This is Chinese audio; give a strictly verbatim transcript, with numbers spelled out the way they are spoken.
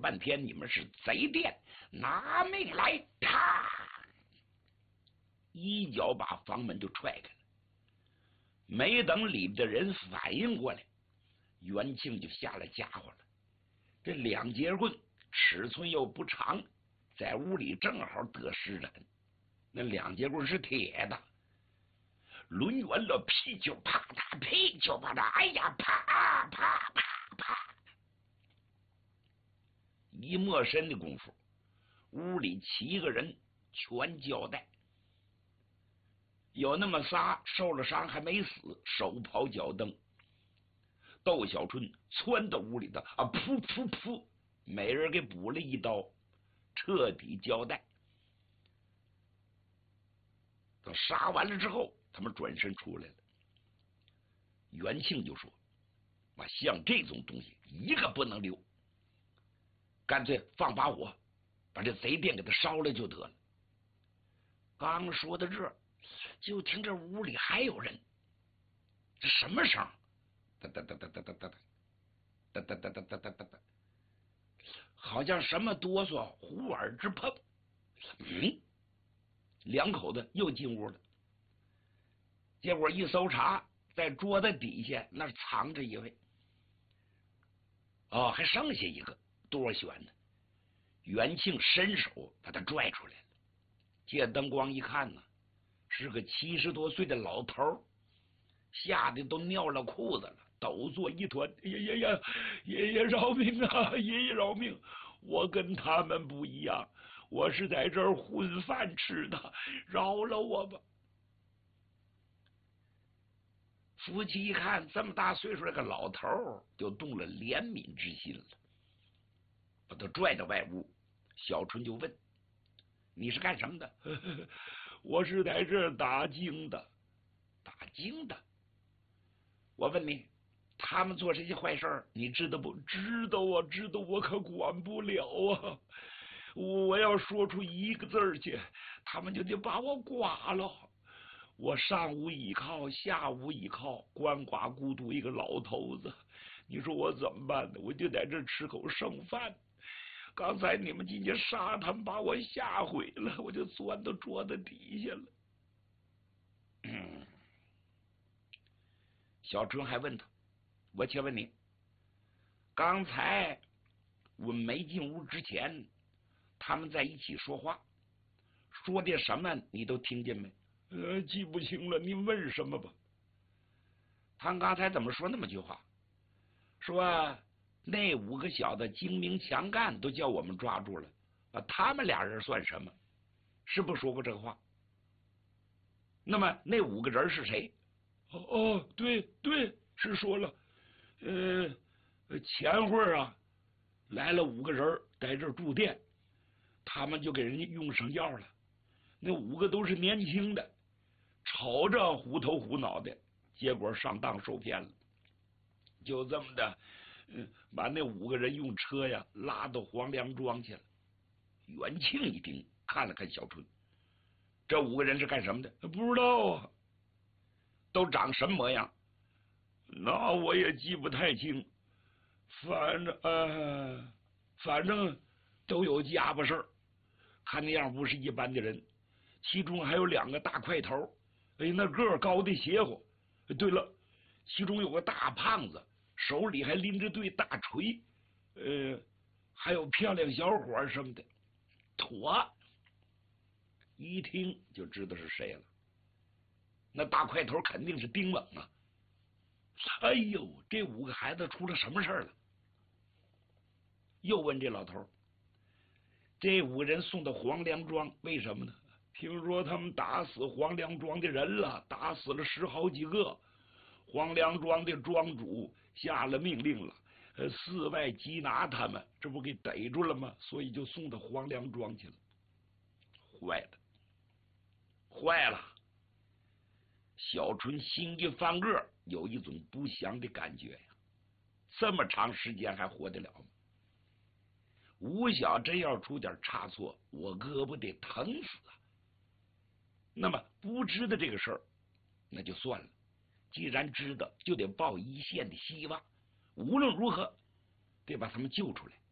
半天你们是贼店，拿命来！啪！一脚把房门就踹开了。没等里边的人反应过来，袁庆就下了家伙了。这两节棍尺寸又不长，在屋里正好得施展。那两节棍是铁的，抡圆了，噼就啪嗒，噼就啪嗒，哎呀，啪啪啪啪！一没身的功夫，屋里七个人全交代，有那么仨受了伤还没死，手刨脚蹬。窦小春窜到屋里的啊，噗噗噗，每人给补了一刀，彻底交代。等杀完了之后，他们转身出来了。袁庆就说：“啊，像这种东西一个不能留，干脆放把火，把这贼店给他烧了就得了。”刚说到这，就听这屋里还有人，这什么声？哒哒哒哒哒哒哒哒哒哒哒哒哒哒哒哒，好像什么哆嗦，虎耳之碰。嗯，两口子又进屋了。结果一搜查，在桌子底下那藏着一位。哦，还剩下一个，多悬呢！袁庆伸手把他拽出来了。借灯光一看呢，是个七十多岁的老头，吓得都尿了裤子了，抖作一团。爷爷呀，爷爷饶命啊！爷爷饶命！我跟他们不一样，我是在这儿混饭吃的，饶了我吧！夫妻一看这么大岁数的个老头，就动了怜悯之心了，把他拽到外屋。小春就问：“你是干什么的？”呵呵，我是在这儿打更的。打更的？我问你，他们做这些坏事你知道不？知道啊，知道，我可管不了啊！我要说出一个字儿去，他们就得把我剐了。我上无依靠，下无依靠，鳏寡孤独一个老头子，你说我怎么办呢？我就在这吃口剩饭。刚才你们进去杀他们，把我吓毁了，我就钻到桌子底下了。嗯，小春还问他：“我且问你，刚才我没进屋之前，他们在一起说话，说的什么你都听见没？”呃，记不清了，你问什么吧？他刚才怎么说那么句话？说那五个小子精明强干，都叫我们抓住了啊！他们俩人算什么？是不是说过这个话？那么那五个人是谁？哦哦，对对，是说了。呃，前会儿啊，来了五个人在这儿住店，他们就给人家用上药了。那五个都是年轻的，瞅着虎头虎脑的，结果上当受骗了。就这么的，嗯，把那五个人用车呀拉到黄梁庄去了。袁庆一听，看了看小春，这五个人是干什么的？不知道啊，都长什么模样？那我也记不太清，反正呃，反正都有家伙事儿，看那样不是一般的人。其中还有两个大块头，哎，那个儿高的邪乎。对了，其中有个大胖子，手里还拎着对大锤，呃，还有漂亮小伙什么的。妥，一听就知道是谁了。那大块头肯定是丁猛啊！哎呦，这五个孩子出了什么事儿了？又问这老头，这五个人送到黄梁庄，为什么呢？听说他们打死黄梁庄的人了，打死了十好几个。黄梁庄的庄主下了命令了，呃，寺外缉拿他们，这不给逮住了吗？所以就送到黄梁庄去了。坏了，坏了！小春心一翻个，有一种不祥的感觉呀。这么长时间还活得了吗？吴小真要出点差错，我哥不得疼死啊！那么不知道这个事儿，那就算了。既然知道，就得抱一线的希望，无论如何得把他们救出来。